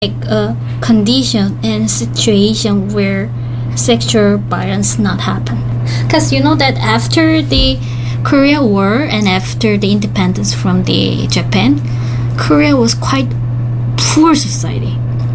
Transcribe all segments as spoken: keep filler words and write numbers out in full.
like a condition and situation where sexual violence not happen. Because you know that after the Korea War and after the independence from the Japan, Korea was quite poor society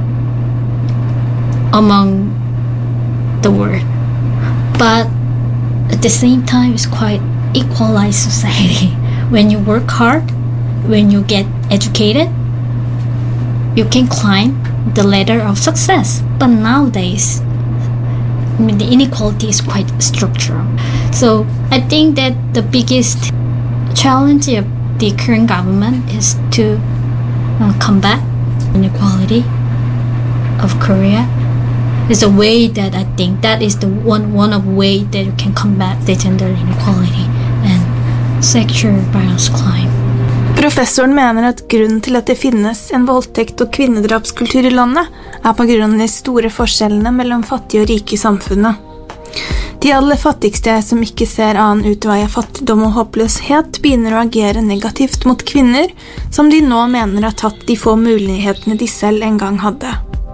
among the world. But at the same time, it's quite equalized society. When you work hard, when you get educated, you can climb the ladder of success. But nowadays, I mean, the inequality is quite structural. So I think that the biggest challenge of the current government is to uh, combat inequality of Korea. It's a way that I think that is the one one of way that you can combat the gender inequality and sexual violence crime. Professoren mener at grunnen til at det finnes en voldtekt- og kvinnedrapskultur i landet er på grunn av de store forskjellene mellom fattige og rike i samfunnet. De aller fattigste som ikke ser annen utvei av fattigdom og håpløshet begynner å agere negativt mot kvinner som de nå mener har tatt de få mulighetene de selv en gang hadde.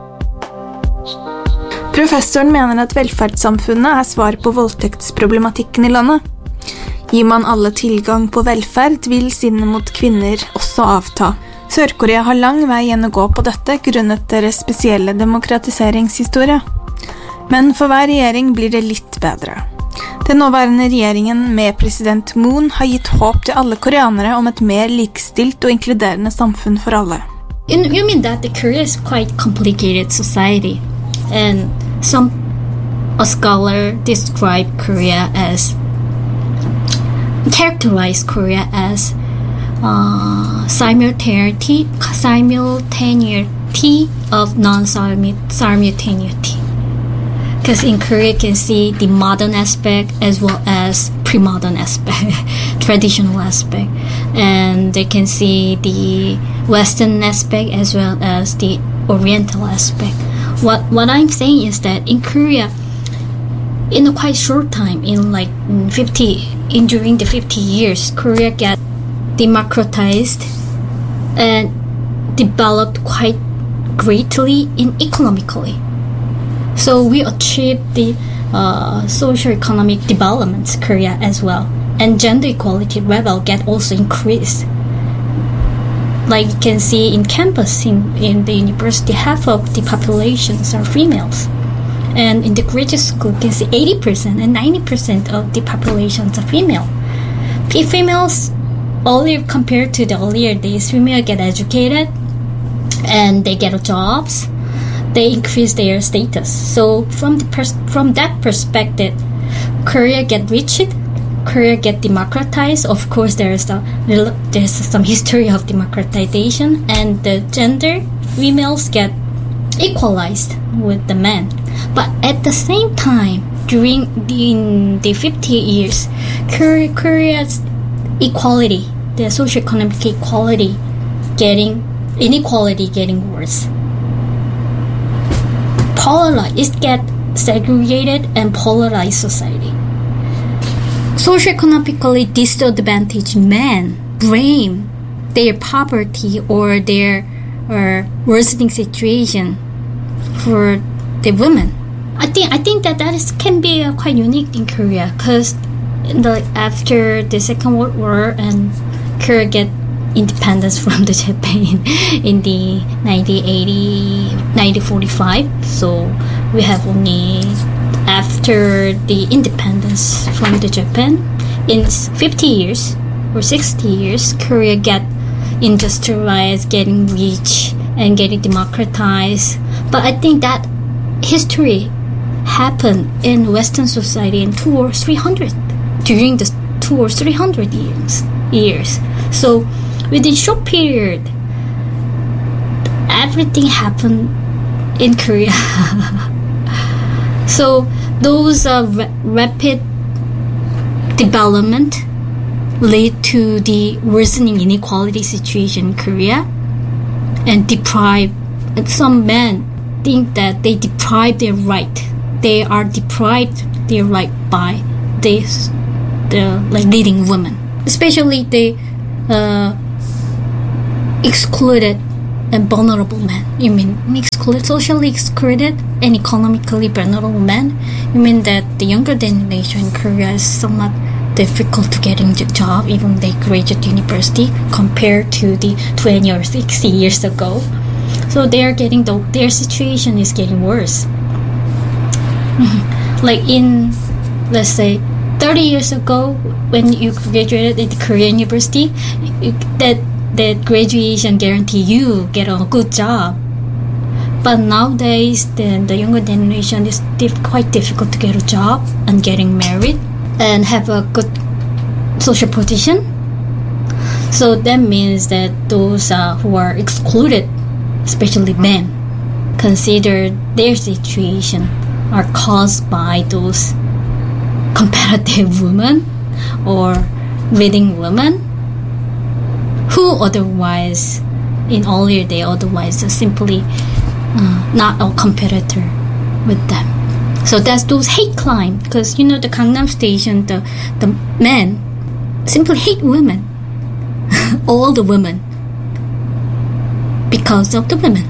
Professoren mener at velferdssamfunnet er svar på voldtektsproblematikken i landet. Gir man alle tilgang på velferd, vil sinnet mot kvinner også avta. Sør-Korea har lang vei igjen å gå på dette grunnet deres spesielle demokratiseringshistorie. Men for hver regjering blir det litt bedre. Den nåværende regjeringen med president Moon har gitt håp til alle koreanere om et mer likestilt og inkluderende samfunn for alle. You, you mean that the Korea is quite complicated society, and some a scholar describe Korea as characterize Korea as uh, simultaneity, simultaneity of non-simultaneity. Because in Korea, you can see the modern aspect as well as pre-modern aspect, traditional aspect, and they can see the Western aspect as well as the Oriental aspect. What what I'm saying is that in Korea, in a quite short time, in like fifty, in during the fifty years, Korea got democratized and developed quite greatly in economically. So we achieved the uh, socio-economic development Korea as well, and gender equality level get also increased. Like you can see in campus in, in the university, half of the populations are females. And in the graduate school, you can see eighty percent and ninety percent of the populations are female. P- females, earlier compared to the earlier days, females get educated and they get jobs. They increase their status. So from the pers- from that perspective, Korea get rich, Korea get democratized. Of course, there is a there's some history of democratization, and the gender females get equalized with the men. But at the same time, during the, in the fifty years, Korea, Korea's equality, the socio-economic equality, getting inequality getting worse. Polarized, it get segregated and polarized society. Socio-economically disadvantaged men blame their poverty or their or worsening situation for the women. I think I think that that is can be uh, quite unique in Korea, because the after the Second World War and Korea get independence from the Japan in the nineteen eighty, nineteen forty-five. So we have only after the independence from the Japan in fifty years or sixty years, Korea get industrialized, getting rich and getting democratized. But I think that history happened in Western society in two or three hundred during the two or three hundred years. Years. So within short period, everything happened in Korea. So those uh, ra- rapid development lead to the worsening inequality situation in Korea, and deprive. And some men think that they deprive their right. They are deprived their right by this, the like leading women, especially the uh, excluded and vulnerable men. You mean excluded, socially excluded and economically vulnerable men? You mean that the younger generation in Korea is somewhat difficult to getting a job even they graduate university compared to the twenty or sixty years ago. So they are getting the, their situation is getting worse. Like in, let's say, thirty years ago, when you graduated at the Korean university, that that graduation guarantee you get a good job. But nowadays, then the younger generation is diff- quite difficult to get a job and getting married and have a good social position. So that means that those uh, who are excluded, especially men, consider their situation are caused by those competitive women or reading women who otherwise, in earlier day, otherwise are simply uh, not a competitor with them. So that's those hate crime, because you know the Gangnam Station, the the men simply hate women, all the women, because of the women.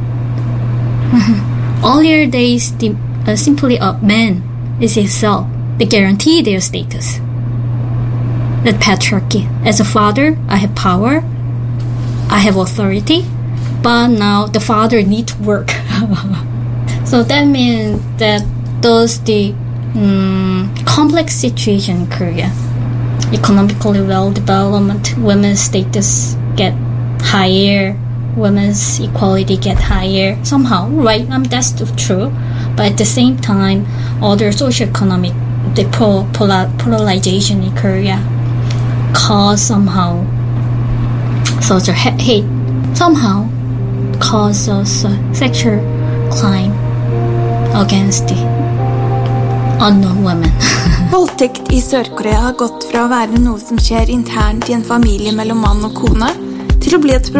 Earlier days, the uh, simply a man is itself they guarantee their status. That patriarchy. As a father, I have power, I have authority, but now the father needs to work. So that means that those the um, complex situation in Korea, economically well-developed, women's status get higher, women's equality get higher somehow, right? Um, that's true. But at the same time, other socio-economic the pro- polar- polarization in Korea cause somehow social ha- hate, somehow cause also sexual crime against the unknown women. Voldtekt i Sør-Korea har gått fra å være noe som skjer internt i en familie mellom mann og kone, til å bli et